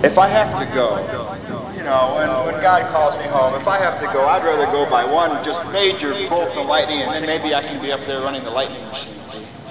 if I have to go, you know, when God calls me home, if I have to go, I'd rather go by one just major bolt of lightning, and then maybe I can be up there running the lightning machine, see?